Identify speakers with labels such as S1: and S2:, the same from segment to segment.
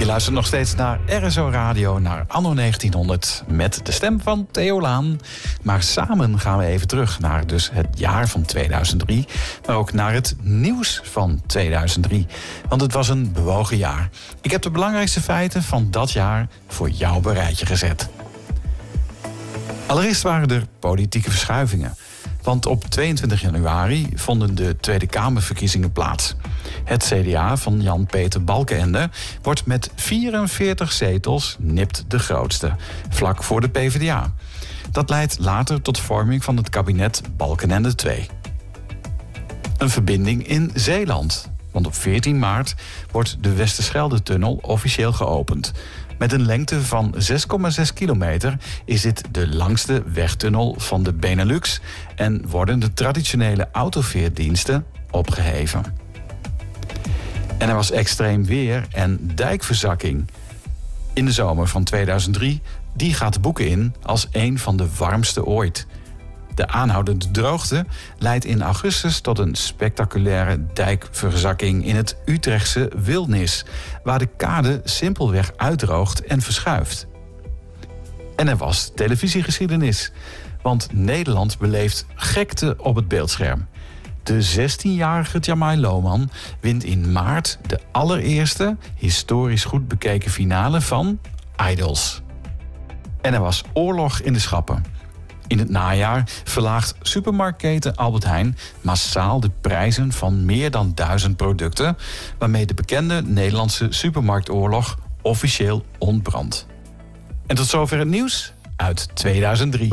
S1: Je luistert nog steeds naar RSO Radio, naar anno 1900... met de stem van Theo Laan. Maar samen gaan we even terug naar dus het jaar van 2003... maar ook naar het nieuws van 2003. Want het was een bewogen jaar. Ik heb de belangrijkste feiten van dat jaar voor jou op een rijtje gezet. Allereerst waren er politieke verschuivingen. Want op 22 januari vonden de Tweede Kamerverkiezingen plaats. Het CDA van Jan-Peter Balkenende wordt met 44 zetels nipt de grootste, vlak voor de PvdA. Dat leidt later tot vorming van het kabinet Balkenende II. Een verbinding in Zeeland. Want op 14 maart wordt de Westerschelde-tunnel officieel geopend. Met een lengte van 6,6 kilometer is dit de langste wegtunnel van de Benelux en worden de traditionele autoveerdiensten opgeheven. En er was extreem weer en dijkverzakking. In de zomer van 2003, die gaat de boeken in als een van de warmste ooit. De aanhoudende droogte leidt in augustus tot een spectaculaire dijkverzakking in het Utrechtse Wilnis, waar de kade simpelweg uitdroogt en verschuift. En er was televisiegeschiedenis, want Nederland beleeft gekte op het beeldscherm. De 16-jarige Jamai Lohman wint in maart de allereerste historisch goed bekeken finale van Idols. En er was oorlog in de schappen. In het najaar verlaagt supermarktketen Albert Heijn massaal de prijzen van meer dan 1000 producten, waarmee de bekende Nederlandse supermarktoorlog officieel ontbrandt. En tot zover het nieuws uit 2003.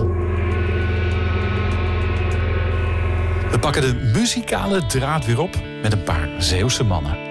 S1: We pakken de muzikale draad weer op met een paar Zeeuwse mannen.